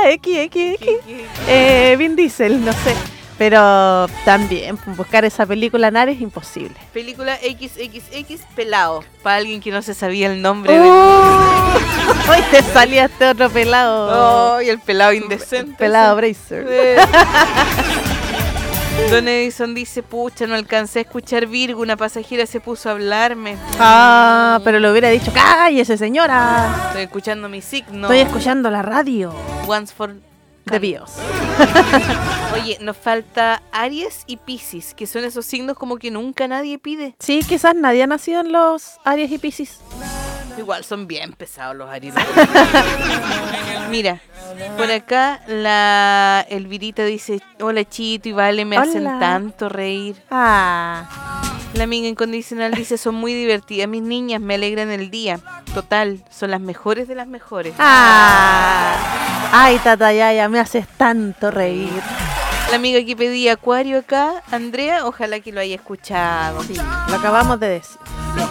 Vin Diesel, no sé. Pero también buscar esa película en Ares es imposible. Película XXX pelado. Para alguien que no se sabía el nombre Hoy te salía este otro pelado. Oh, y el pelado indecente. Pelado Bracer. Don Edison dice, pucha, no alcancé a escuchar Virgo, una pasajera se puso a hablarme. Pero le hubiera dicho, cállese señora. Estoy escuchando mi signo. Estoy escuchando la radio. Once for de BIOS. Oye, nos falta Aries y Piscis, que son esos signos como que nunca nadie pide. Sí, quizás nadie ha nacido en los Aries y Piscis. Igual son bien pesados los Aries. Mira, por acá la Elvirita dice, hola Chito y Vale, me hacen tanto reír. La amiga incondicional dice, son muy divertidas mis niñas, me alegran el día. Total, son las mejores de las mejores. Ay, Tata Yaya, me haces tanto reír. La amiga que pedía Acuario acá, Andrea, ojalá que lo haya escuchado. Sí, lo acabamos de decir.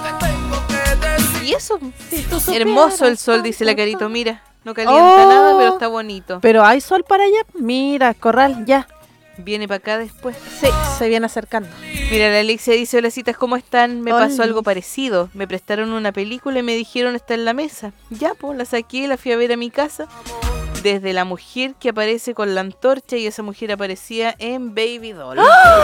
Y eso, hermoso el sol, dice la Carito, mira, no calienta nada, pero está bonito. Pero hay sol para allá, mira, Corral, ya. Viene para acá después. Sí, se viene acercando. Mira, la Alexia dice, hola citas, ¿cómo están? Me pasó algo parecido. Me prestaron una película y me dijeron está en la mesa. Ya, pues, la saqué, la fui a ver a mi casa. Desde la mujer que aparece con la antorcha y esa mujer aparecía en Baby Doll.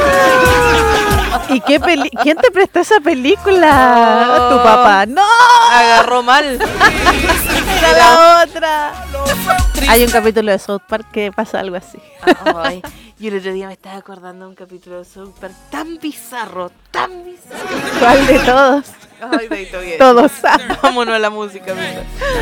¿Y quién te prestó esa película? Tu papá. ¡No! Agarró mal. Era la otra. Hay un capítulo de South Park que pasa algo así. Ay, yo el otro día me estaba acordando de un capítulo de South Park tan bizarro, tan bizarro. ¿Cuál de todos? Ay, bien. Todos. Vámonos a la música, mira.